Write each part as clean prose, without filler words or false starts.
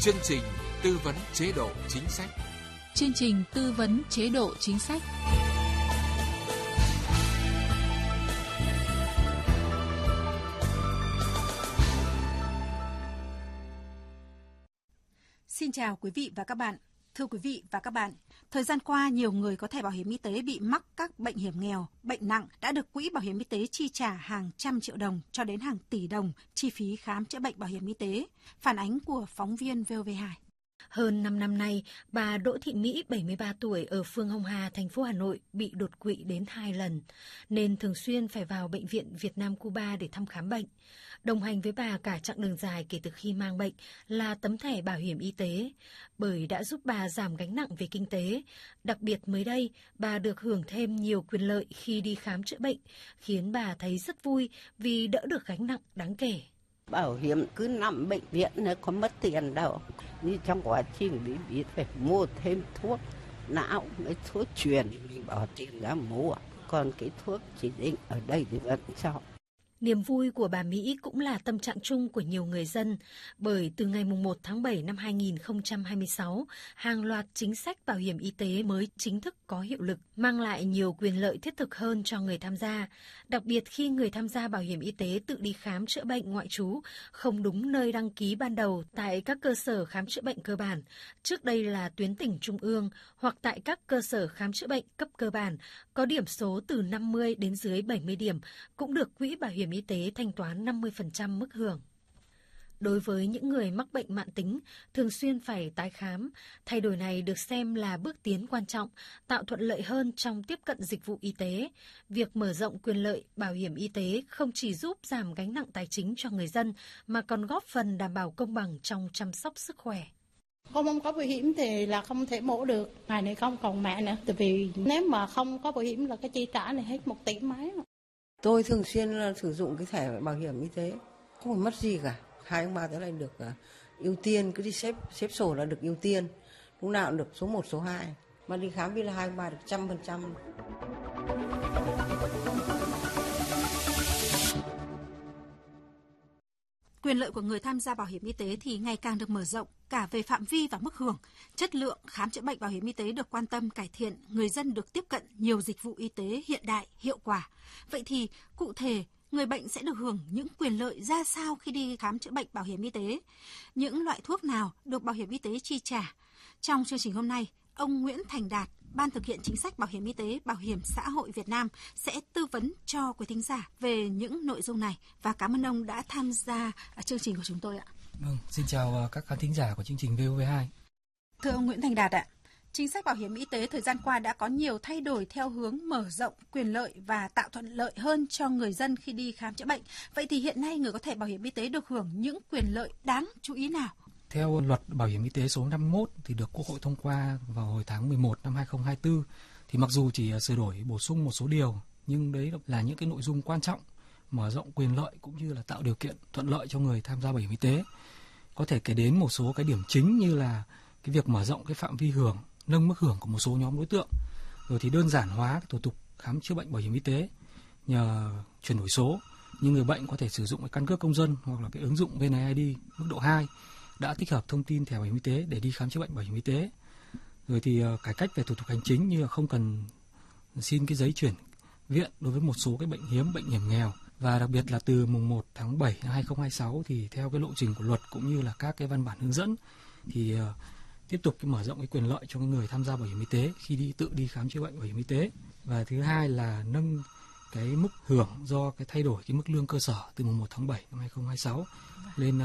Chương trình tư vấn chế độ chính sách. Chương trình tư vấn chế độ chính sách. Xin chào quý vị và các bạn. Thưa quý vị và các bạn, thời gian qua nhiều người có thẻ bảo hiểm y tế bị mắc các bệnh hiểm nghèo, bệnh nặng đã được Quỹ Bảo hiểm y tế chi trả hàng trăm triệu đồng cho đến hàng tỷ đồng chi phí khám chữa bệnh bảo hiểm y tế. Phản ánh của phóng viên VOV2. Hơn 5 năm nay, bà Đỗ Thị Mỹ, 73 tuổi ở phường Hồng Hà, thành phố Hà Nội bị đột quỵ đến 2 lần, nên thường xuyên phải vào Bệnh viện Việt Nam Cuba để thăm khám bệnh. Đồng hành với bà cả chặng đường dài kể từ khi mang bệnh là tấm thẻ bảo hiểm y tế, bởi đã giúp bà giảm gánh nặng về kinh tế. Đặc biệt mới đây, bà được hưởng thêm nhiều quyền lợi khi đi khám chữa bệnh, khiến bà thấy rất vui vì đỡ được gánh nặng đáng kể. Bảo hiểm cứ nằm bệnh viện nó có mất tiền đâu. Như trong quá trình bị phải mua thêm thuốc não, mấy thuốc truyền mình bỏ tiền ra mua. Còn cái thuốc chỉ định ở đây thì vẫn cho. Niềm vui của bà Mỹ cũng là tâm trạng chung của nhiều người dân, bởi từ ngày 1 tháng 7 năm 2026, hàng loạt chính sách bảo hiểm y tế mới chính thức có hiệu lực, mang lại nhiều quyền lợi thiết thực hơn cho người tham gia. Đặc biệt khi người tham gia bảo hiểm y tế tự đi khám chữa bệnh ngoại trú, không đúng nơi đăng ký ban đầu tại các cơ sở khám chữa bệnh cơ bản, trước đây là tuyến tỉnh trung ương, hoặc tại các cơ sở khám chữa bệnh cấp cơ bản, có điểm số từ 50 đến dưới 70 điểm, cũng được Quỹ Bảo hiểm y tế thanh toán 50% mức hưởng. Đối với những người mắc bệnh mãn tính, thường xuyên phải tái khám, thay đổi này được xem là bước tiến quan trọng, tạo thuận lợi hơn trong tiếp cận dịch vụ y tế. Việc mở rộng quyền lợi bảo hiểm y tế không chỉ giúp giảm gánh nặng tài chính cho người dân, mà còn góp phần đảm bảo công bằng trong chăm sóc sức khỏe. Không có bảo hiểm thì là không thể mổ được, ngày này không còn mẹ nữa, tại vì nếu mà không có bảo hiểm là cái chi trả này hết 1 tỷ mấy. Tôi thường xuyên sử dụng cái thẻ bảo hiểm y tế, không phải mất gì cả. 2 ông bà thế này được ưu tiên, cứ đi xếp sổ là được ưu tiên, lúc nào cũng được số 1, số 2. Mà đi khám vì là 2 ông bà được 100%. Quyền lợi của người tham gia bảo hiểm y tế thì ngày càng được mở rộng cả về phạm vi và mức hưởng. Chất lượng khám chữa bệnh bảo hiểm y tế được quan tâm cải thiện, người dân được tiếp cận nhiều dịch vụ y tế hiện đại, hiệu quả. Vậy thì cụ thể, người bệnh sẽ được hưởng những quyền lợi ra sao khi đi khám chữa bệnh bảo hiểm y tế? Những loại thuốc nào được bảo hiểm y tế chi trả? Trong chương trình hôm nay, ông Nguyễn Thành Đạt, Ban thực hiện chính sách bảo hiểm y tế Bảo hiểm xã hội Việt Nam sẽ tư vấn cho quý thính giả về những nội dung này, và cảm ơn ông đã tham gia chương trình của chúng tôi ạ. Vâng, xin chào các khán thính giả của chương trình VOV2. Thưa ông Nguyễn Thành Đạt ạ, chính sách bảo hiểm y tế thời gian qua đã có nhiều thay đổi theo hướng mở rộng quyền lợi và tạo thuận lợi hơn cho người dân khi đi khám chữa bệnh. Vậy thì hiện nay người có thẻ bảo hiểm y tế được hưởng những quyền lợi đáng chú ý nào? Theo luật bảo hiểm y tế số 51 thì được Quốc hội thông qua vào hồi tháng 11 năm 2024, thì mặc dù chỉ sửa đổi bổ sung một số điều, nhưng đấy là những cái nội dung quan trọng, mở rộng quyền lợi cũng như là tạo điều kiện thuận lợi cho người tham gia bảo hiểm y tế. Có thể kể đến một số cái điểm chính như là cái việc mở rộng cái phạm vi hưởng, nâng mức hưởng của một số nhóm đối tượng, rồi thì đơn giản hóa cái thủ tục khám chữa bệnh bảo hiểm y tế nhờ chuyển đổi số, như người bệnh có thể sử dụng cái căn cước công dân hoặc là cái ứng dụng VNeID mức độ 2 đã tích hợp thông tin thẻ bảo hiểm y tế để đi khám chữa bệnh bảo hiểm y tế. Rồi thì cải cách về thủ tục hành chính như là không cần xin cái giấy chuyển viện đối với một số cái bệnh hiếm, bệnh hiểm nghèo. Và đặc biệt là từ mùng 1 tháng 7 năm 2026 thì theo cái lộ trình của luật cũng như là các cái văn bản hướng dẫn thì tiếp tục mở rộng cái quyền lợi cho người tham gia bảo hiểm y tế khi tự đi khám chữa bệnh bảo hiểm y tế. Và thứ hai là nâng cái mức hưởng do cái thay đổi cái mức lương cơ sở từ mùng 1 tháng 7 năm 2026 lên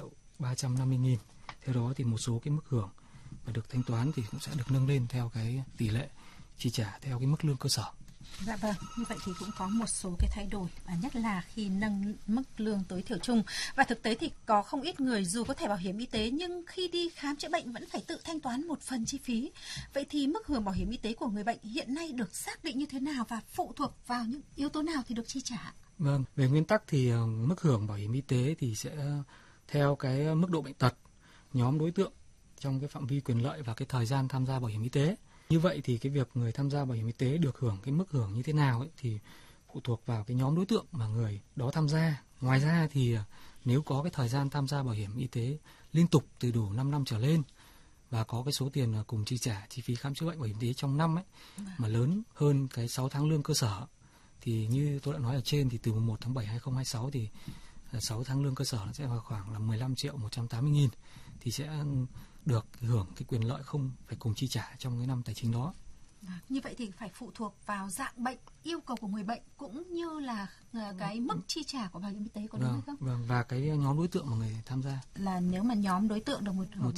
2.350.000. Theo đó thì một số cái mức hưởng và được thanh toán thì cũng sẽ được nâng lên theo cái tỷ lệ chi trả theo cái mức lương cơ sở. Dạ vâng, như vậy thì cũng có một số cái thay đổi, và nhất là khi nâng mức lương tối thiểu chung. Và thực tế thì có không ít người dù có thẻ bảo hiểm y tế nhưng khi đi khám chữa bệnh vẫn phải tự thanh toán một phần chi phí. Vậy thì mức hưởng bảo hiểm y tế của người bệnh hiện nay được xác định như thế nào và phụ thuộc vào những yếu tố nào thì được chi trả? Vâng, về nguyên tắc thì mức hưởng bảo hiểm y tế thì sẽ theo cái mức độ bệnh tật, nhóm đối tượng trong cái phạm vi quyền lợi và cái thời gian tham gia bảo hiểm y tế. Như vậy thì cái việc người tham gia bảo hiểm y tế được hưởng cái mức hưởng như thế nào thì phụ thuộc vào cái nhóm đối tượng mà người đó tham gia. Ngoài ra thì nếu có cái thời gian tham gia bảo hiểm y tế liên tục từ đủ 5 năm trở lên và có cái số tiền cùng chi trả chi phí khám chữa bệnh bảo hiểm y tế trong năm ấy mà lớn hơn cái 6 tháng lương cơ sở, thì như tôi đã nói ở trên thì từ mùng 1 tháng 7 2026 thì 6 tháng lương cơ sở nó sẽ vào khoảng là 15.180.000 thì sẽ được hưởng cái quyền lợi không phải cùng chi trả trong cái năm tài chính đó. Như vậy thì phải phụ thuộc vào dạng bệnh, yêu cầu của người bệnh cũng như là cái mức chi trả của bảo hiểm y tế, có đúng hay không? Vâng, và cái nhóm đối tượng mà người tham gia là nếu mà nhóm đối tượng được 100%,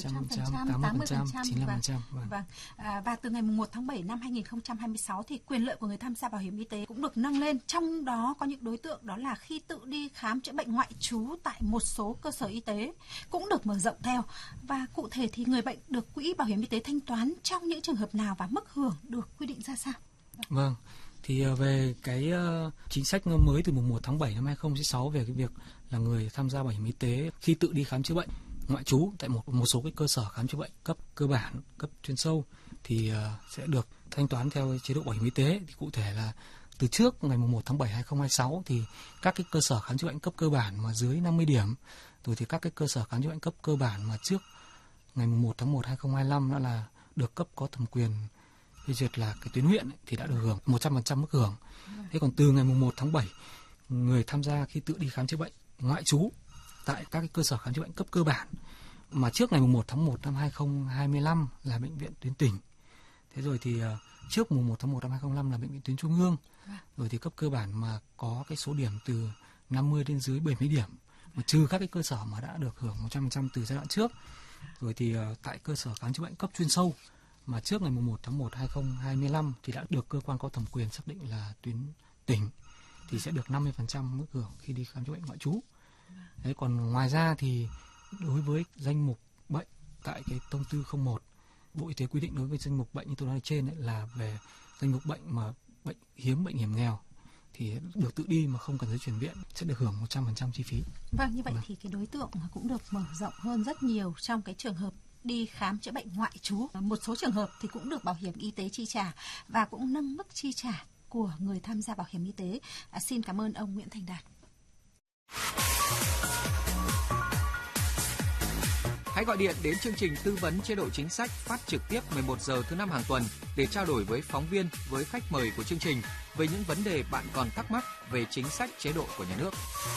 80%, 95%. Vâng. Và từ ngày 1 tháng 7 năm 2026 thì quyền lợi của người tham gia bảo hiểm y tế cũng được nâng lên. Trong đó có những đối tượng đó là khi tự đi khám chữa bệnh ngoại trú tại một số cơ sở y tế cũng được mở rộng theo. Và cụ thể thì người bệnh được quỹ bảo hiểm y tế thanh toán trong những trường hợp nào và mức hưởng được quy định ra sao? Vâng. Thì về cái chính sách mới từ mùng 1 tháng 7 năm 2006 về cái việc là người tham gia bảo hiểm y tế khi tự đi khám chữa bệnh ngoại trú tại một số cái cơ sở khám chữa bệnh cấp cơ bản, cấp chuyên sâu thì sẽ được thanh toán theo chế độ bảo hiểm y tế. Thì cụ thể là từ trước ngày mùng 1 tháng 7 2026 thì các cái cơ sở khám chữa bệnh cấp cơ bản mà dưới 50 điểm, rồi thì các cái cơ sở khám chữa bệnh cấp cơ bản mà trước ngày mùng 1 tháng 1 2025 đó là được cấp có thẩm quyền phê duyệt là cái tuyến huyện ấy, thì đã được hưởng 100% mức hưởng. Thế còn từ ngày mùng 1 tháng 7 người tham gia khi tự đi khám chữa bệnh ngoại trú tại các cái cơ sở khám chữa bệnh cấp cơ bản mà trước ngày mùng 1 tháng 1 năm 2025 là bệnh viện tuyến tỉnh. Thế rồi thì trước mùng 1 tháng 1 năm 2025 là bệnh viện tuyến trung ương. Rồi thì cấp cơ bản mà có cái số điểm từ 50 đến dưới 70 điểm, mà trừ các cái cơ sở mà đã được hưởng 100% từ giai đoạn trước. Rồi thì tại cơ sở khám chữa bệnh cấp chuyên sâu mà trước ngày 1 tháng 1 2025 thì đã được cơ quan có thẩm quyền xác định là tuyến tỉnh thì sẽ được 50% mức hưởng khi đi khám chữa bệnh ngoại trú. Đấy, còn ngoài ra thì đối với danh mục bệnh tại cái thông tư 01 Bộ Y tế quy định đối với danh mục bệnh như tôi nói trên ấy, là về danh mục bệnh mà bệnh hiếm, bệnh hiểm nghèo thì được tự đi mà không cần giấy chuyển viện sẽ được hưởng 100% chi phí. Vâng, như vậy thì cái đối tượng cũng được mở rộng hơn rất nhiều trong cái trường hợp đi khám chữa bệnh ngoại trú. Một số trường hợp thì cũng được bảo hiểm y tế chi trả và cũng nâng mức chi trả của người tham gia bảo hiểm y tế. Xin cảm ơn ông Nguyễn Thành Đạt. Hãy gọi điện đến chương trình tư vấn chế độ chính sách phát trực tiếp 11 giờ thứ 5 hàng tuần để trao đổi với phóng viên, với khách mời của chương trình về những vấn đề bạn còn thắc mắc về chính sách chế độ của nhà nước.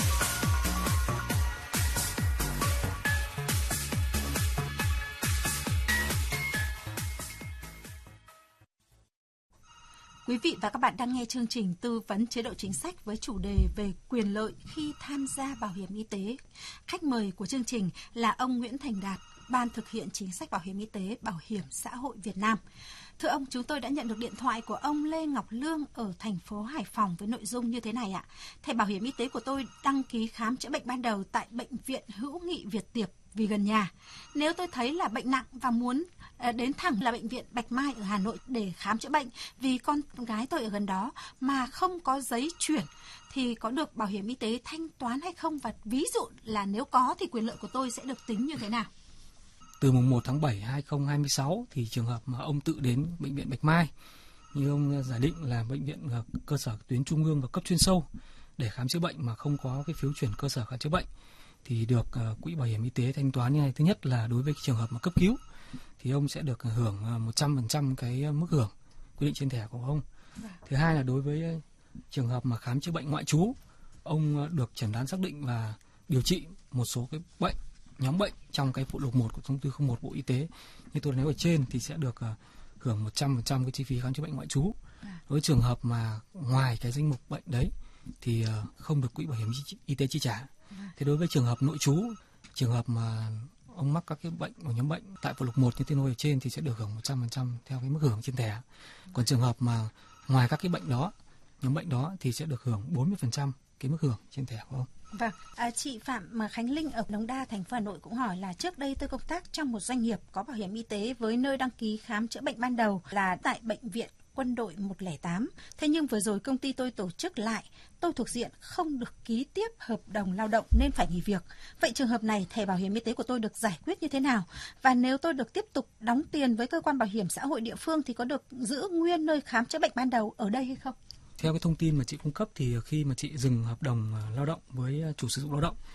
Quý vị và các bạn đang nghe chương trình tư vấn chế độ chính sách với chủ đề về quyền lợi khi tham gia bảo hiểm y tế. Khách mời của chương trình là ông Nguyễn Thành Đạt, Ban thực hiện chính sách bảo hiểm y tế Bảo hiểm xã hội Việt Nam. Thưa ông, chúng tôi đã nhận được điện thoại của ông Lê Ngọc Lương ở thành phố Hải Phòng với nội dung như thế này ạ. Thẻ bảo hiểm y tế của tôi đăng ký khám chữa bệnh ban đầu tại Bệnh viện Hữu nghị Việt Tiệp vì gần nhà. Nếu tôi thấy là bệnh nặng và muốn đến thẳng là Bệnh viện Bạch Mai ở Hà Nội để khám chữa bệnh vì con gái tôi ở gần đó mà không có giấy chuyển thì có được bảo hiểm y tế thanh toán hay không? Và ví dụ là nếu có thì quyền lợi của tôi sẽ được tính như thế nào? Từ mùng 1 tháng 7 2026 thì trường hợp mà ông tự đến Bệnh viện Bạch Mai như ông giả định là bệnh viện cơ sở tuyến trung ương và cấp chuyên sâu để khám chữa bệnh mà không có cái phiếu chuyển cơ sở khám chữa bệnh thì được quỹ bảo hiểm y tế thanh toán như này. Thứ nhất là đối với trường hợp mà cấp cứu thì ông sẽ được hưởng 100% cái mức hưởng quy định trên thẻ của ông. Thứ hai là đối với trường hợp mà khám chữa bệnh ngoại trú, ông được chẩn đoán xác định và điều trị một số cái bệnh, nhóm bệnh trong cái phụ lục 1 của thông tư 01 Bộ Y tế như tôi nói ở trên thì sẽ được hưởng 100% cái chi phí khám chữa bệnh ngoại trú. Đối với trường hợp mà ngoài cái danh mục bệnh đấy thì không được quỹ bảo hiểm y tế chi trả. Thế đối với trường hợp nội trú, trường hợp mà ông mắc các cái bệnh của nhóm bệnh tại phụ lục 1 như tôi nói ở trên thì sẽ được hưởng 100% theo cái mức hưởng trên thẻ. Còn trường hợp mà ngoài các cái bệnh đó, nhóm bệnh đó thì sẽ được hưởng 40% cái mức hưởng trên thẻ của ông. Vâng, chị Phạm Khánh Linh ở Đống Đa, thành phố Hà Nội cũng hỏi là trước đây tôi công tác trong một doanh nghiệp có bảo hiểm y tế với nơi đăng ký khám chữa bệnh ban đầu là tại Bệnh viện Quân đội 108. Thế nhưng vừa rồi công ty tôi tổ chức lại, tôi thuộc diện không được ký tiếp hợp đồng lao động nên phải nghỉ việc. Vậy trường hợp này thẻ bảo hiểm y tế của tôi được giải quyết như thế nào? Và nếu tôi được tiếp tục đóng tiền với cơ quan bảo hiểm xã hội địa phương thì có được giữ nguyên nơi khám chữa bệnh ban đầu ở đây hay không? Theo cái thông tin mà chị cung cấp thì khi mà chị dừng hợp đồng lao động với chủ sử dụng lao động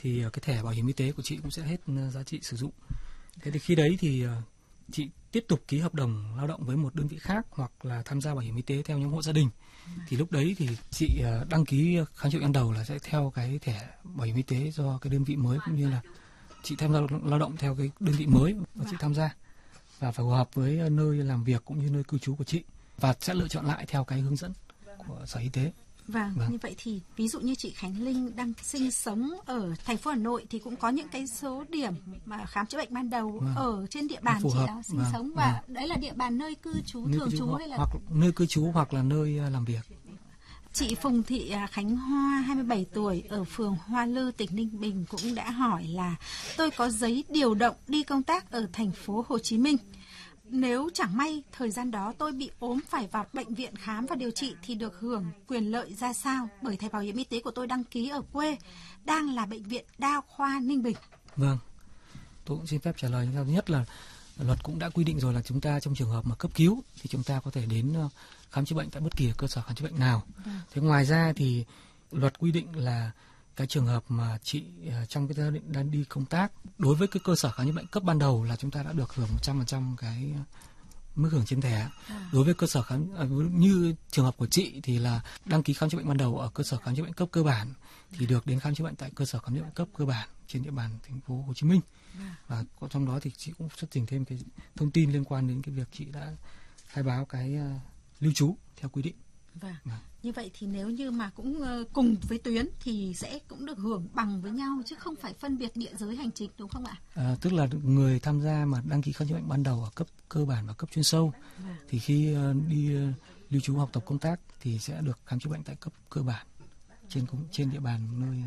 thì cái thẻ bảo hiểm y tế của chị cũng sẽ hết giá trị sử dụng. Thế thì khi đấy thì chị tiếp tục ký hợp đồng lao động với một đơn vị khác hoặc là tham gia bảo hiểm y tế theo nhóm hộ gia đình. Thì lúc đấy thì chị đăng ký khám chữa bệnh ban đầu là sẽ theo cái thẻ bảo hiểm y tế do cái đơn vị mới, cũng như là chị tham gia lao động theo cái đơn vị mới mà chị tham gia, và phải phù hợp với nơi làm việc cũng như nơi cư trú của chị, và sẽ lựa chọn lại theo cái hướng dẫn của Sở Y tế. Vâng, như vậy thì ví dụ như chị Khánh Linh đang sinh sống ở thành phố Hà Nội thì cũng có những cái số điểm mà khám chữa bệnh ban đầu ở trên địa bàn chị đó sinh sống, và đấy là địa bàn nơi cư trú thường trú hay là hoặc nơi cư trú hoặc là nơi làm việc. Chị Phùng Thị Khánh Hoa, 27 tuổi, ở phường Hoa Lư, tỉnh Ninh Bình cũng đã hỏi là tôi có giấy điều động đi công tác ở thành phố Hồ Chí Minh. Nếu chẳng may thời gian đó tôi bị ốm phải vào bệnh viện khám và điều trị thì được hưởng quyền lợi ra sao? Bởi thẻ bảo hiểm y tế của tôi đăng ký ở quê, đang là bệnh viện Đa khoa Ninh Bình. Vâng, tôi cũng xin phép trả lời. Thứ nhất là luật cũng đã quy định rồi là chúng ta trong trường hợp mà cấp cứu thì chúng ta có thể đến khám chữa bệnh tại bất kỳ cơ sở khám chữa bệnh nào. Thế ngoài ra thì luật quy định là cái trường hợp mà chị trong cái giai đoạn đang đi công tác, đối với cái cơ sở khám chữa bệnh cấp ban đầu là chúng ta đã được hưởng 100% cái mức hưởng trên thẻ. Đối với cơ sở khám như trường hợp của chị thì là đăng ký khám chữa bệnh ban đầu ở cơ sở khám chữa bệnh cấp cơ bản thì được đến khám chữa bệnh tại cơ sở khám chữa bệnh cấp cơ bản trên địa bàn thành phố Hồ Chí Minh. Và trong đó thì chị cũng xuất trình thêm cái thông tin liên quan đến cái việc chị đã khai báo cái lưu trú theo quy định. Vâng. Như vậy thì nếu như mà cũng cùng với tuyến thì sẽ cũng được hưởng bằng với nhau chứ không phải phân biệt địa giới hành chính, đúng không ạ? Tức là người tham gia mà đăng ký khám chữa bệnh ban đầu ở cấp cơ bản và cấp chuyên sâu thì khi đi lưu trú học tập công tác thì sẽ được khám chữa bệnh tại cấp cơ bản trên địa bàn nơi.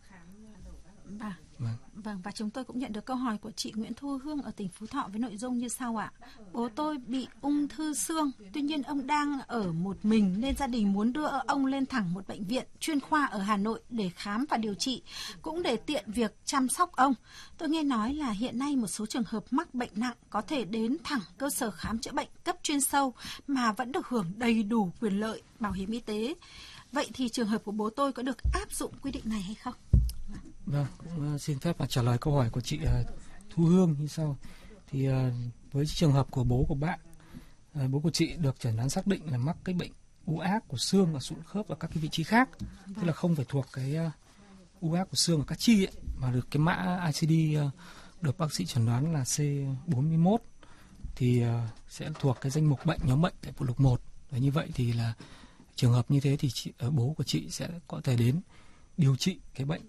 Vâng, và chúng tôi cũng nhận được câu hỏi của chị Nguyễn Thu Hương ở tỉnh Phú Thọ với nội dung như sau ạ. Bố tôi bị ung thư xương, tuy nhiên ông đang ở một mình nên gia đình muốn đưa ông lên thẳng một bệnh viện chuyên khoa ở Hà Nội để khám và điều trị, cũng để tiện việc chăm sóc ông. Tôi nghe nói là hiện nay một số trường hợp mắc bệnh nặng có thể đến thẳng cơ sở khám chữa bệnh cấp chuyên sâu mà vẫn được hưởng đầy đủ quyền lợi bảo hiểm y tế. Vậy thì trường hợp của bố tôi có được áp dụng quy định này hay không? Vâng, cũng xin phép trả lời câu hỏi của chị Thu Hương như sau. Thì với trường hợp của bố của bạn, bố của chị được chẩn đoán xác định là mắc cái bệnh u ác của xương và sụn khớp và các cái vị trí khác, tức là không phải thuộc cái u ác của xương và các chi ấy, mà được cái mã ICD được bác sĩ chẩn đoán là C41 thì sẽ thuộc cái danh mục bệnh nhóm bệnh tại phụ lục 1. Và như vậy thì là trường hợp như thế thì bố của chị sẽ có thể đến điều trị cái bệnh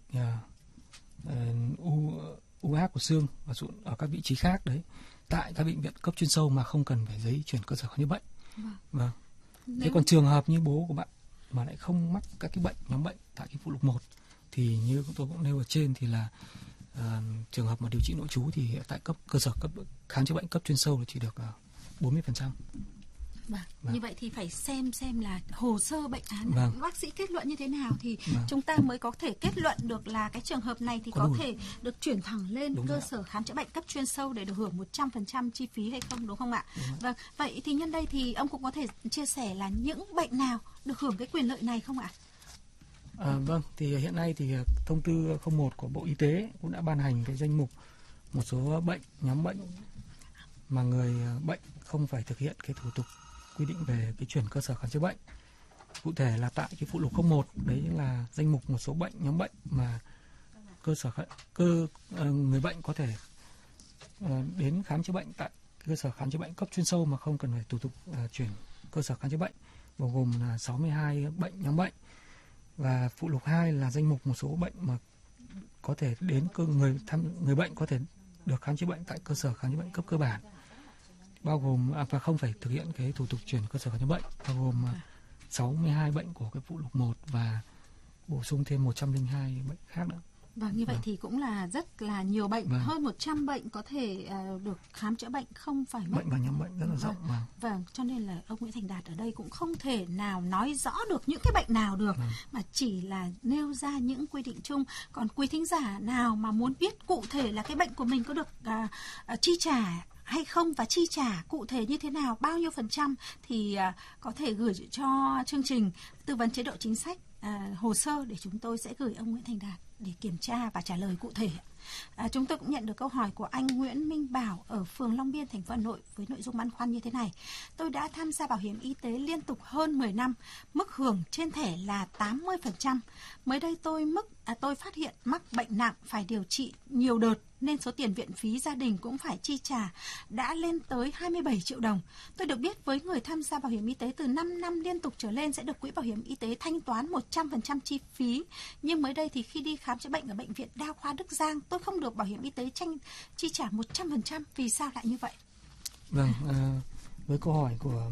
u ác của xương và sụn ở các vị trí khác đấy tại các bệnh viện cấp chuyên sâu mà không cần phải giấy chuyển cơ sở khám chữa bệnh. Vâng. Thế còn trường hợp như bố của bạn mà lại không mắc các cái bệnh nhóm bệnh tại cái phụ lục 1 thì như tôi cũng nêu ở trên thì là trường hợp mà điều trị nội trú thì tại cơ sở khám chữa bệnh cấp chuyên sâu thì chỉ được 40%. Như vậy thì phải xem là hồ sơ bệnh án bác sĩ kết luận như thế nào thì chúng ta mới có thể kết luận được là cái trường hợp này thì có thể được chuyển thẳng lên cơ sở khám chữa bệnh cấp chuyên sâu để được hưởng 100% chi phí hay không, đúng không ạ? Vâng, vậy thì nhân đây thì ông cũng có thể chia sẻ là những bệnh nào được hưởng cái quyền lợi này không ạ? Vâng, thì hiện nay thì thông tư 01 của Bộ Y tế cũng đã ban hành cái danh mục một số bệnh, nhóm bệnh mà người bệnh không phải thực hiện cái thủ tục quy định về cái chuyển cơ sở khám chữa bệnh. Cụ thể là tại cái phụ lục 01 đấy là danh mục một số bệnh, nhóm bệnh mà người bệnh có thể đến khám chữa bệnh tại cơ sở khám chữa bệnh cấp chuyên sâu mà không cần phải thủ tục chuyển cơ sở khám chữa bệnh, bao gồm là 62 bệnh nhóm bệnh. Và phụ lục 2 là danh mục một số bệnh mà có thể đến người bệnh có thể được khám chữa bệnh tại cơ sở khám chữa bệnh cấp cơ bản, bao gồm và không phải thực hiện cái thủ tục chuyển cơ sở khám chữa bệnh, bao gồm 62 bệnh của cái phụ lục 1 và bổ sung thêm 102 bệnh khác nữa. Vâng, như vậy thì cũng là rất là nhiều bệnh, hơn 100 bệnh có thể được khám chữa bệnh không phải bệnh và nhóm bệnh rất là rộng. Vâng, cho nên là ông Nguyễn Thành Đạt ở đây cũng không thể nào nói rõ được những cái bệnh nào được, mà chỉ là nêu ra những quy định chung. Còn quý thính giả nào mà muốn biết cụ thể là cái bệnh của mình có được chi trả hay không và chi trả cụ thể như thế nào, bao nhiêu % thì có thể gửi cho chương trình tư vấn chế độ chính sách hồ sơ để chúng tôi sẽ gửi ông Nguyễn Thành Đạt để kiểm tra và trả lời cụ thể. Chúng tôi cũng nhận được câu hỏi của anh Nguyễn Minh Bảo ở phường Long Biên, thành phố Hà Nội với nội dung băn khoăn như thế này. Tôi đã tham gia bảo hiểm y tế liên tục hơn 10 năm, mức hưởng trên thẻ là 80%. Mới đây tôi phát hiện mắc bệnh nặng phải điều trị nhiều đợt nên số tiền viện phí gia đình cũng phải chi trả đã lên tới 27 triệu đồng. Tôi được biết với người tham gia bảo hiểm y tế từ 5 năm liên tục trở lên sẽ được quỹ bảo hiểm y tế thanh toán 100% chi phí. Nhưng mới đây thì khi đi khám chữa bệnh ở bệnh viện Đa khoa Đức Giang, tôi không được bảo hiểm y tế chi trả 100%. Vì sao lại như vậy? Vâng, với câu hỏi của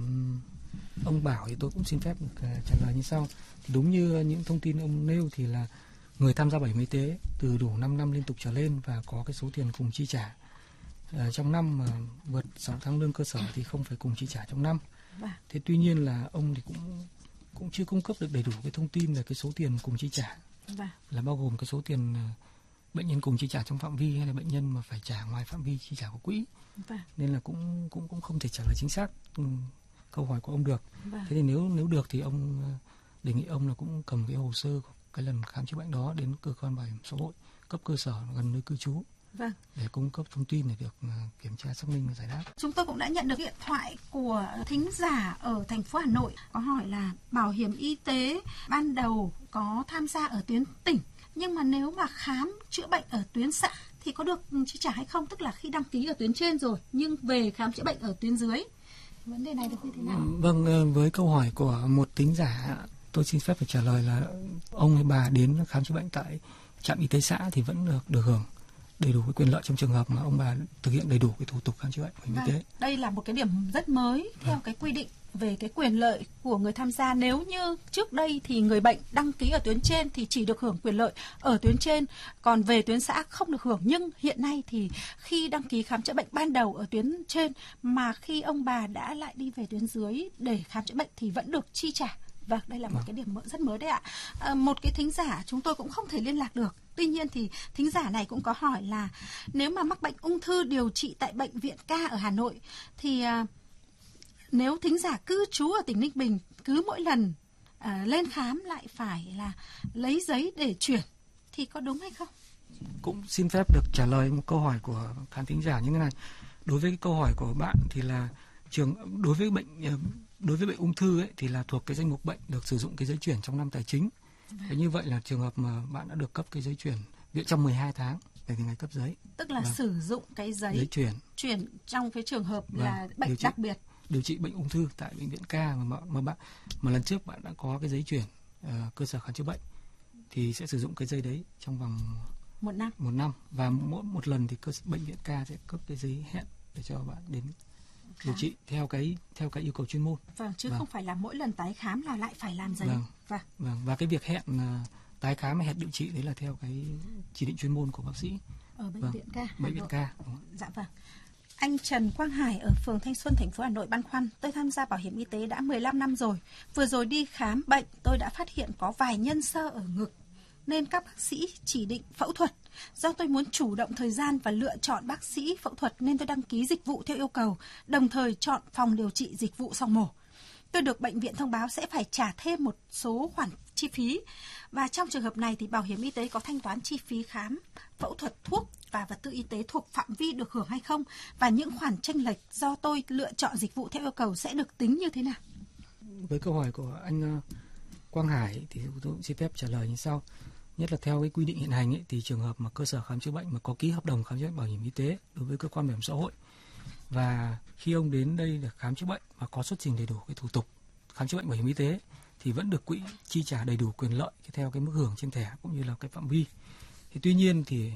ông Bảo thì tôi cũng xin phép được trả lời như sau. Thì đúng như những thông tin ông nêu thì là người tham gia bảo hiểm y tế từ đủ 5 năm liên tục trở lên và có cái số tiền cùng chi trả trong năm mà vượt 6 tháng lương cơ sở thì không phải cùng chi trả trong năm. Thế tuy nhiên là ông thì cũng chưa cung cấp được đầy đủ cái thông tin về cái số tiền cùng chi trả, là bao gồm cái số tiền bệnh nhân cùng chi trả trong phạm vi hay là bệnh nhân mà phải trả ngoài phạm vi chi trả của quỹ. Nên là cũng không thể trả lời chính xác câu hỏi của ông được. Thế thì nếu được thì ông đề nghị ông là cũng cầm cái hồ sơ của cái lần khám chữa bệnh đó đến cơ quan bảo hiểm xã hội cấp cơ sở gần nơi cư trú để cung cấp thông tin để được kiểm tra, xác minh và giải đáp. Chúng tôi cũng đã nhận được điện thoại của thính giả ở thành phố Hà Nội có hỏi là bảo hiểm y tế ban đầu có tham gia ở tuyến tỉnh, nhưng mà nếu mà khám chữa bệnh ở tuyến xã thì có được chi trả hay không? Tức là khi đăng ký ở tuyến trên rồi nhưng về khám chữa bệnh ở tuyến dưới, vấn đề này được như thế nào? Vâng, với câu hỏi của một thính giả, tôi xin phép phải trả lời là ông hay bà đến khám chữa bệnh tại trạm y tế xã thì vẫn được hưởng đầy đủ cái quyền lợi trong trường hợp mà ông bà thực hiện đầy đủ cái thủ tục khám chữa bệnh bảo hiểm y tế. Đây là một cái điểm rất mới theo cái quy định về cái quyền lợi của người tham gia. Nếu như trước đây thì người bệnh đăng ký ở tuyến trên thì chỉ được hưởng quyền lợi ở tuyến trên, còn về tuyến xã không được hưởng. Nhưng hiện nay thì khi đăng ký khám chữa bệnh ban đầu ở tuyến trên mà khi ông bà đã lại đi về tuyến dưới để khám chữa bệnh thì vẫn được chi trả. Vâng, đây là một cái điểm rất mới đấy ạ. Một cái thính giả chúng tôi cũng không thể liên lạc được. Tuy nhiên thì thính giả này cũng có hỏi là nếu mà mắc bệnh ung thư điều trị tại bệnh viện Ca ở Hà Nội thì nếu thính giả cư trú ở tỉnh Ninh Bình cứ mỗi lần lên khám lại phải là lấy giấy để chuyển thì có đúng hay không? Cũng xin phép được trả lời một câu hỏi của khán thính giả như thế này. Đối với cái câu hỏi của bạn thì là đối với bệnh ung thư ấy, thì là thuộc cái danh mục bệnh được sử dụng cái giấy chuyển trong năm tài chính. Thế như vậy là trường hợp mà bạn đã được cấp cái giấy chuyển viện trong 12 tháng kể từ ngày cấp giấy. Tức là sử dụng cái giấy chuyển trong cái trường hợp là bệnh đặc biệt. Điều trị bệnh ung thư tại bệnh viện Ca mà lần trước bạn đã có cái giấy chuyển cơ sở khám chữa bệnh thì sẽ sử dụng cái giấy đấy trong vòng 1 năm và mỗi một lần thì bệnh viện Ca sẽ cấp cái giấy hẹn để cho bạn đến điều trị theo cái yêu cầu chuyên môn. Chứ không phải là mỗi lần tái khám là lại phải làm giấy. Và cái việc hẹn tái khám hay hẹn điều trị đấy là theo cái chỉ định chuyên môn của bác sĩ ở bệnh viện Ca. Bệnh viện Ca. Dạ vâng. Anh Trần Quang Hải ở phường Thanh Xuân, thành phố Hà Nội băn khoăn. Tôi tham gia bảo hiểm y tế đã 15 năm rồi. Vừa rồi đi khám bệnh, tôi đã phát hiện có vài nhân xơ ở ngực, nên các bác sĩ chỉ định phẫu thuật. Do tôi muốn chủ động thời gian và lựa chọn bác sĩ phẫu thuật nên tôi đăng ký dịch vụ theo yêu cầu, đồng thời chọn phòng điều trị dịch vụ sau mổ. Tôi được bệnh viện thông báo sẽ phải trả thêm một số khoản chi phí. Và trong trường hợp này thì bảo hiểm y tế có thanh toán chi phí khám, phẫu thuật, thuốc và vật tư y tế thuộc phạm vi được hưởng hay không? Và những khoản chênh lệch do tôi lựa chọn dịch vụ theo yêu cầu sẽ được tính như thế nào? Với câu hỏi của anh Quang Hải thì tôi cũng xin phép trả lời như sau. Nhất là theo cái quy định hiện hành ấy, thì trường hợp mà cơ sở khám chữa bệnh mà có ký hợp đồng khám chữa bệnh bảo hiểm y tế đối với cơ quan bảo hiểm xã hội và khi ông đến đây để khám chữa bệnh mà có xuất trình đầy đủ cái thủ tục khám chữa bệnh bảo hiểm y tế thì vẫn được quỹ chi trả đầy đủ quyền lợi theo cái mức hưởng trên thẻ cũng như là cái phạm vi. Thì tuy nhiên thì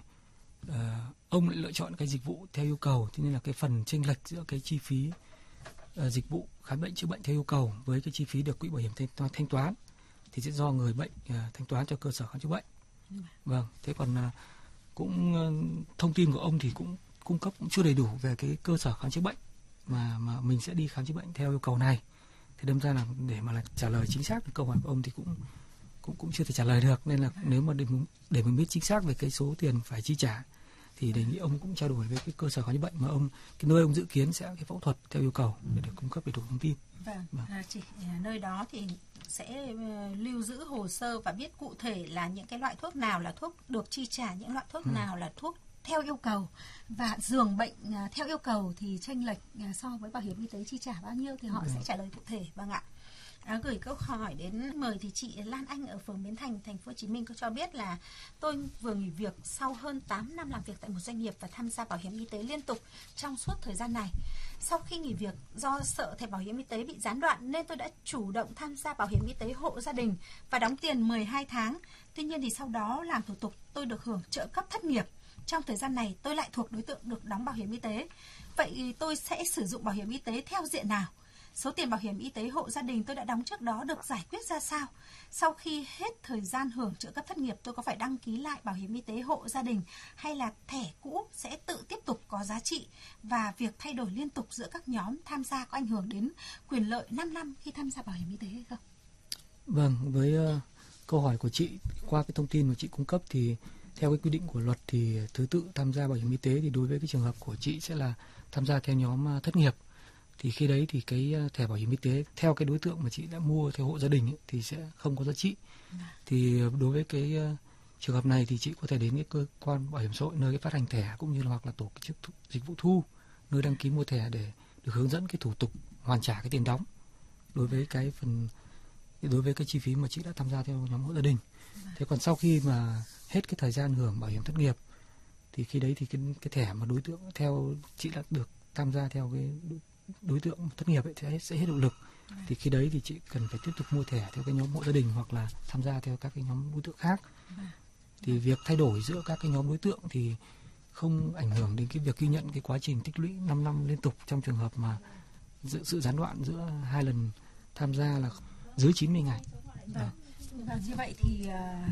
ông lại lựa chọn cái dịch vụ theo yêu cầu, thế nên là cái phần chênh lệch giữa cái chi phí dịch vụ khám bệnh chữa bệnh theo yêu cầu với cái chi phí được quỹ bảo hiểm thanh toán thì sẽ do người bệnh thanh toán cho cơ sở khám chữa bệnh. Vâng, thế còn cũng thông tin của ông thì cũng cung cấp cũng chưa đầy đủ về cái cơ sở khám chữa bệnh mà mình sẽ đi khám chữa bệnh theo yêu cầu này. Thì đâm ra là để mà trả lời chính xác câu hỏi của ông thì cũng chưa thể trả lời được, nên là nếu mà để mình biết chính xác về cái số tiền phải chi trả thì đề nghị ông cũng trao đổi với cái cơ sở khám chữa bệnh mà cái nơi ông dự kiến sẽ cái phẫu thuật theo yêu cầu để được cung cấp đầy đủ thông tin. Chỉ nơi đó thì sẽ lưu giữ hồ sơ và biết cụ thể là những cái loại thuốc nào là thuốc được chi trả, những loại thuốc nào là thuốc theo yêu cầu, và giường bệnh theo yêu cầu thì chênh lệch so với bảo hiểm y tế chi trả bao nhiêu thì họ sẽ trả lời cụ thể. Vâng ạ. Gửi câu hỏi đến mời thì chị Lan Anh ở phường Bến Thành, thành phố Hồ Chí Minh có cho biết là tôi vừa nghỉ việc sau hơn 8 năm làm việc tại một doanh nghiệp và tham gia bảo hiểm y tế liên tục trong suốt thời gian này. Sau khi nghỉ việc do sợ thẻ bảo hiểm y tế bị gián đoạn nên tôi đã chủ động tham gia bảo hiểm y tế hộ gia đình và đóng tiền 12 tháng. Tuy nhiên thì sau đó làm thủ tục tôi được hưởng trợ cấp thất nghiệp. Trong thời gian này tôi lại thuộc đối tượng được đóng bảo hiểm y tế. Vậy tôi sẽ sử dụng bảo hiểm y tế theo diện nào? Số tiền bảo hiểm y tế hộ gia đình tôi đã đóng trước đó được giải quyết ra sao? Sau khi hết thời gian hưởng trợ cấp thất nghiệp, tôi có phải đăng ký lại bảo hiểm y tế hộ gia đình hay là thẻ cũ sẽ tự tiếp tục có giá trị? Và việc thay đổi liên tục giữa các nhóm tham gia có ảnh hưởng đến quyền lợi 5 năm khi tham gia bảo hiểm y tế hay không? Vâng, với câu hỏi của chị, qua cái thông tin mà chị cung cấp thì theo cái quy định của luật thì thứ tự tham gia bảo hiểm y tế thì đối với cái trường hợp của chị sẽ là tham gia theo nhóm thất nghiệp. Thì khi đấy thì cái thẻ bảo hiểm y tế theo cái đối tượng mà chị đã mua theo hộ gia đình ấy, thì sẽ không có giá trị. Thì đối với cái trường hợp này thì chị có thể đến cái cơ quan bảo hiểm xã hội nơi cái phát hành thẻ cũng như là hoặc là tổ chức dịch vụ thu nơi đăng ký mua thẻ để được hướng dẫn cái thủ tục hoàn trả cái tiền đóng đối với cái chi phí mà chị đã tham gia theo nhóm hộ gia đình. Thế còn sau khi mà hết cái thời gian hưởng bảo hiểm thất nghiệp thì khi đấy thì cái thẻ mà đối tượng theo chị đã được tham gia theo cái đối tượng thất nghiệp ấy sẽ hết hiệu lực. Thì khi đấy thì chị cần phải tiếp tục mua thẻ theo cái nhóm hộ gia đình hoặc là tham gia theo các cái nhóm đối tượng khác. Thì việc thay đổi giữa các cái nhóm đối tượng thì không ảnh hưởng đến cái việc ghi nhận cái quá trình tích lũy 5 năm liên tục trong trường hợp mà sự gián đoạn giữa hai lần tham gia là dưới 90 ngày. Và như vậy thì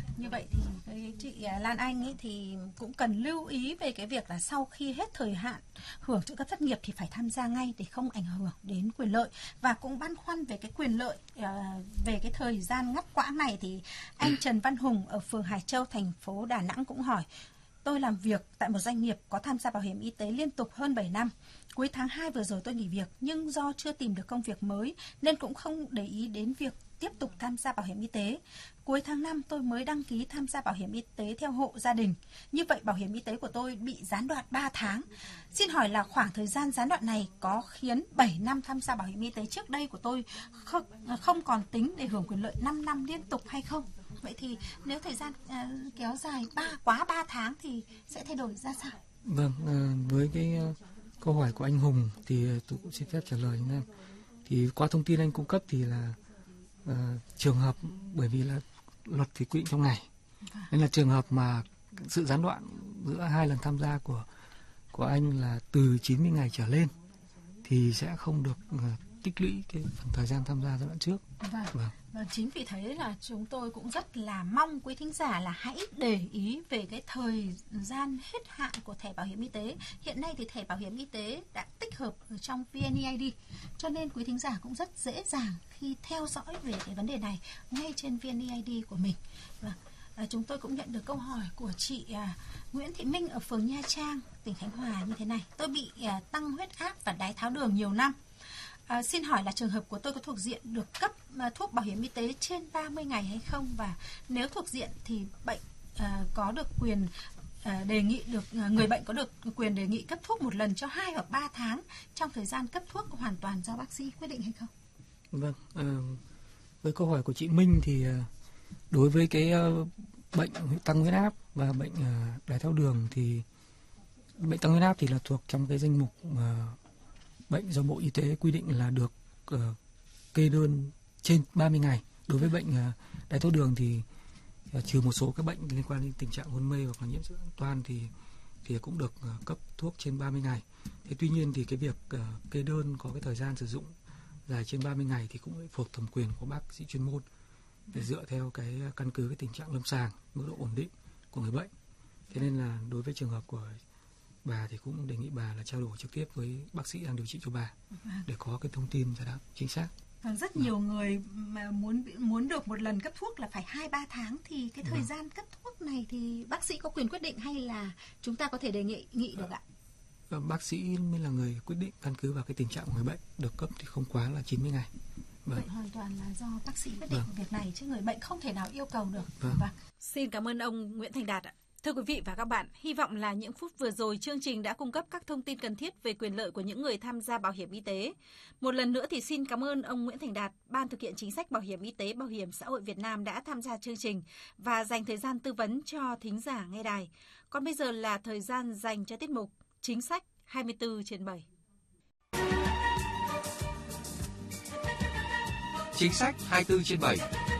cái chị Lan Anh ấy thì cũng cần lưu ý về cái việc là sau khi hết thời hạn hưởng trợ cấp thất nghiệp thì phải tham gia ngay để không ảnh hưởng đến quyền lợi, và cũng băn khoăn về cái quyền lợi về cái thời gian ngắt quãng này thì anh Trần Văn Hùng ở phường Hải Châu, thành phố Đà Nẵng cũng hỏi: tôi làm việc tại một doanh nghiệp có tham gia bảo hiểm y tế liên tục hơn 7 năm. Cuối tháng 2 vừa rồi tôi nghỉ việc, nhưng do chưa tìm được công việc mới nên cũng không để ý đến việc tiếp tục tham gia bảo hiểm y tế. Cuối tháng 5 tôi mới đăng ký tham gia bảo hiểm y tế theo hộ gia đình. Như vậy bảo hiểm y tế của tôi bị gián đoạn 3 tháng. Xin hỏi là khoảng thời gian gián đoạn này có khiến 7 năm tham gia bảo hiểm y tế trước đây của tôi không còn tính để hưởng quyền lợi 5 năm liên tục hay không? Vậy thì nếu thời gian kéo dài quá 3 tháng thì sẽ thay đổi ra sao? Vâng, với cái câu hỏi của anh Hùng thì tôi cũng xin phép trả lời như thế này. Thì qua thông tin anh cung cấp thì là trường hợp, bởi vì là luật thì quy định trong ngày, nên là trường hợp mà sự gián đoạn giữa hai lần tham gia của anh là từ 90 ngày trở lên thì sẽ không được tích lũy cái phần thời gian tham gia giai đoạn trước. Vâng. Và chính vì thế là chúng tôi cũng rất là mong quý thính giả là hãy để ý về cái thời gian hết hạn của thẻ bảo hiểm y tế. Hiện nay thì thẻ bảo hiểm y tế đã tích hợp ở trong VNeID, cho nên quý thính giả cũng rất dễ dàng khi theo dõi về cái vấn đề này ngay trên VNeID của mình. Vâng. Chúng tôi cũng nhận được câu hỏi của chị Nguyễn Thị Minh ở phường Nha Trang, tỉnh Khánh Hòa như thế này: tôi bị tăng huyết áp và đái tháo đường nhiều năm. Xin hỏi là trường hợp của tôi có thuộc diện được cấp thuốc bảo hiểm y tế trên 30 ngày hay không? Và nếu thuộc diện thì bệnh có được quyền đề nghị người bệnh có được quyền đề nghị cấp thuốc một lần cho 2 hoặc 3 tháng trong thời gian cấp thuốc hoàn toàn do bác sĩ quyết định hay không? Vâng, với câu hỏi của chị Minh thì đối với cái bệnh tăng huyết áp và bệnh đái tháo đường thì bệnh tăng huyết áp thì là thuộc trong cái danh mục bệnh do Bộ Y tế quy định là được kê đơn trên 30 ngày. Đối với bệnh đái tháo đường thì trừ một số các bệnh liên quan đến tình trạng hôn mê hoặc là nhiễm色toan thì cũng được cấp thuốc trên 30 ngày. Thế tuy nhiên thì cái việc kê đơn có cái thời gian sử dụng dài trên 30 ngày thì cũng thuộc thẩm quyền của bác sĩ chuyên môn để dựa theo cái căn cứ cái tình trạng lâm sàng, mức độ ổn định của người bệnh. Thế nên là đối với trường hợp của bà thì cũng đề nghị bà là trao đổi trực tiếp với bác sĩ đang điều trị cho bà để có cái thông tin giải đáp chính xác. Rất nhiều người mà muốn được một lần cấp thuốc là phải 2-3 tháng thì cái thời gian cấp thuốc này thì bác sĩ có quyền quyết định hay là chúng ta có thể đề nghị được ạ? Bác sĩ mới là người quyết định căn cứ vào cái tình trạng của người bệnh, được cấp thì không quá là 90 ngày. Vậy hoàn toàn là do bác sĩ quyết định việc này chứ người bệnh không thể nào yêu cầu được. Vâng. Xin cảm ơn ông Nguyễn Thành Đạt ạ. Thưa quý vị và các bạn, hy vọng là những phút vừa rồi chương trình đã cung cấp các thông tin cần thiết về quyền lợi của những người tham gia bảo hiểm y tế. Một lần nữa thì xin cảm ơn ông Nguyễn Thành Đạt, Ban thực hiện chính sách bảo hiểm y tế Bảo hiểm xã hội Việt Nam đã tham gia chương trình và dành thời gian tư vấn cho thính giả nghe đài. Còn bây giờ là thời gian dành cho tiết mục Chính sách 24/7. Chính sách 24/7.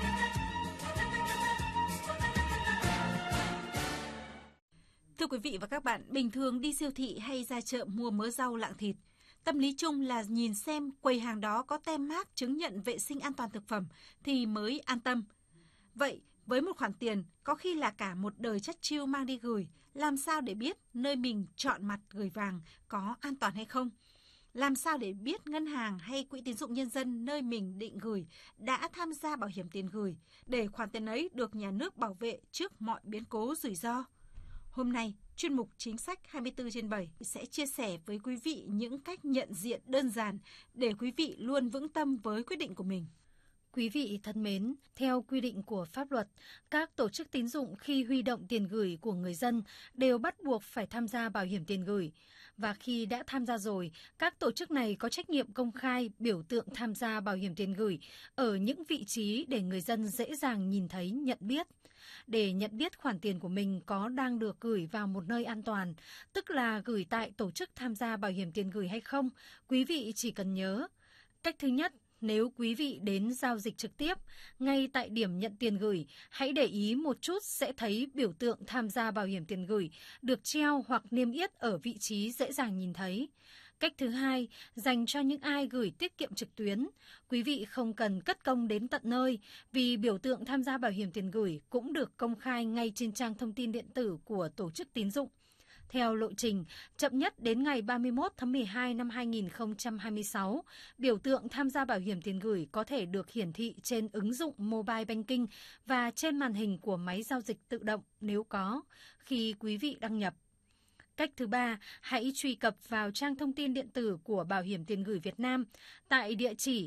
Thưa quý vị và các bạn, bình thường đi siêu thị hay ra chợ mua mớ rau lạng thịt, tâm lý chung là nhìn xem quầy hàng đó có tem mác chứng nhận vệ sinh an toàn thực phẩm thì mới an tâm. Vậy, với một khoản tiền, có khi là cả một đời chất chiêu mang đi gửi, làm sao để biết nơi mình chọn mặt gửi vàng có an toàn hay không? Làm sao để biết ngân hàng hay quỹ tín dụng nhân dân nơi mình định gửi đã tham gia bảo hiểm tiền gửi để khoản tiền ấy được nhà nước bảo vệ trước mọi biến cố rủi ro? Hôm nay, chuyên mục Chính sách 24/7 sẽ chia sẻ với quý vị những cách nhận diện đơn giản để quý vị luôn vững tâm với quyết định của mình. Quý vị thân mến, theo quy định của pháp luật, các tổ chức tín dụng khi huy động tiền gửi của người dân đều bắt buộc phải tham gia bảo hiểm tiền gửi. Và khi đã tham gia rồi, các tổ chức này có trách nhiệm công khai biểu tượng tham gia bảo hiểm tiền gửi ở những vị trí để người dân dễ dàng nhìn thấy, nhận biết. Để nhận biết khoản tiền của mình có đang được gửi vào một nơi an toàn, tức là gửi tại tổ chức tham gia bảo hiểm tiền gửi hay không, quý vị chỉ cần nhớ. Cách thứ nhất, nếu quý vị đến giao dịch trực tiếp, ngay tại điểm nhận tiền gửi, hãy để ý một chút sẽ thấy biểu tượng tham gia bảo hiểm tiền gửi được treo hoặc niêm yết ở vị trí dễ dàng nhìn thấy. Cách thứ hai, dành cho những ai gửi tiết kiệm trực tuyến, quý vị không cần cất công đến tận nơi vì biểu tượng tham gia bảo hiểm tiền gửi cũng được công khai ngay trên trang thông tin điện tử của tổ chức tín dụng. Theo lộ trình, chậm nhất đến ngày 31 tháng 12 năm 2026, biểu tượng tham gia bảo hiểm tiền gửi có thể được hiển thị trên ứng dụng Mobile Banking và trên màn hình của máy giao dịch tự động nếu có, khi quý vị đăng nhập. Cách thứ ba, hãy truy cập vào trang thông tin điện tử của Bảo hiểm tiền gửi Việt Nam tại địa chỉ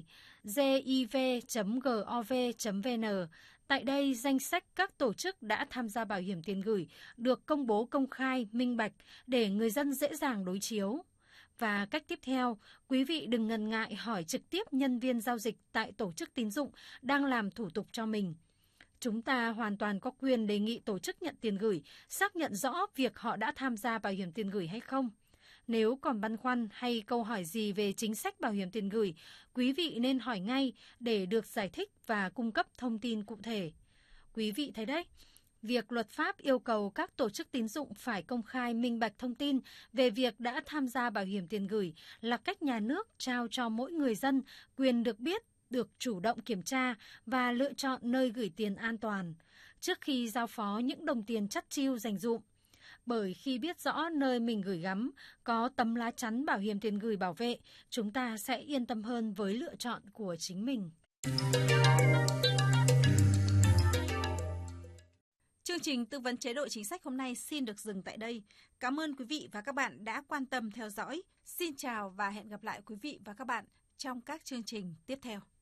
giv.gov.vn. Tại đây, danh sách các tổ chức đã tham gia bảo hiểm tiền gửi được công bố công khai, minh bạch để người dân dễ dàng đối chiếu. Và cách tiếp theo, quý vị đừng ngần ngại hỏi trực tiếp nhân viên giao dịch tại tổ chức tín dụng đang làm thủ tục cho mình. Chúng ta hoàn toàn có quyền đề nghị tổ chức nhận tiền gửi xác nhận rõ việc họ đã tham gia bảo hiểm tiền gửi hay không. Nếu còn băn khoăn hay câu hỏi gì về chính sách bảo hiểm tiền gửi, quý vị nên hỏi ngay để được giải thích và cung cấp thông tin cụ thể. Quý vị thấy đấy, việc luật pháp yêu cầu các tổ chức tín dụng phải công khai minh bạch thông tin về việc đã tham gia bảo hiểm tiền gửi là cách nhà nước trao cho mỗi người dân quyền được biết, được chủ động kiểm tra và lựa chọn nơi gửi tiền an toàn, trước khi giao phó những đồng tiền chắt chiu dành dụm. Bởi khi biết rõ nơi mình gửi gắm có tấm lá chắn bảo hiểm tiền gửi bảo vệ, chúng ta sẽ yên tâm hơn với lựa chọn của chính mình. Chương trình tư vấn chế độ chính sách hôm nay xin được dừng tại đây. Cảm ơn quý vị và các bạn đã quan tâm theo dõi. Xin chào và hẹn gặp lại quý vị và các bạn trong các chương trình tiếp theo.